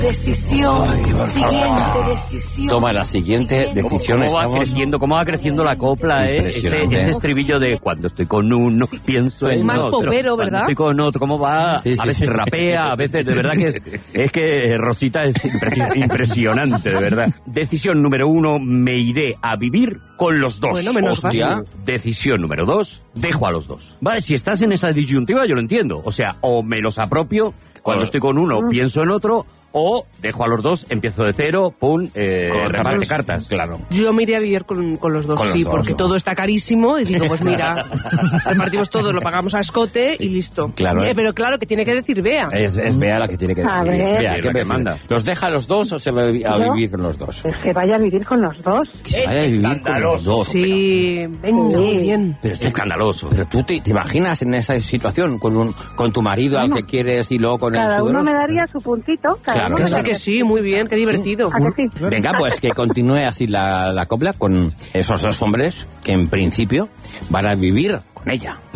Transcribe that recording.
Decisión. Siguiente decisión. Toma la siguiente decisión. ¿Cómo va creciendo la copla, ese estribillo de cuando estoy con uno, pienso en más otro. popero, ¿verdad? Cuando estoy con otro, ¿cómo va? Sí, a veces rapea, a veces, de verdad que es que Rosita es impresionante, de verdad. Decisión número 1, me iré a vivir con los dos. Bueno, menos Hostia. Decisión número 2, dejo a los dos. Vale, si estás en esa disyuntiva yo lo entiendo. O sea, o me los apropio, cuando estoy con uno pienso en otro, o dejo a los dos, empiezo de cero, reparte cartas. Claro. Yo me iría a vivir con los dos, Con los sí, dos, porque ¿no? todo está carísimo y digo, pues mira, repartimos todo, lo pagamos a escote y listo. Claro. Pero claro, que tiene que decir Bea. Es Bea la que tiene que A decidir. ver. Bea, Sí, ¿qué la que me manda. ¿Los deja a los dos o se va a vivir con los dos? Que se vaya a vivir con los dos. Que se vaya a vivir con los dos. Sí, venga, Sí. muy bien. Pero Es escandaloso. Pero tú te imaginas en esa situación con tu marido al que quieres y luego con el Cada uno sudoroso? me daría su puntito. Claro, uno me Que sí, daría que sí, muy bien, qué divertido. ¿A que sí? Venga, pues que continúe así la copla con esos dos hombres que en principio van a vivir con ella.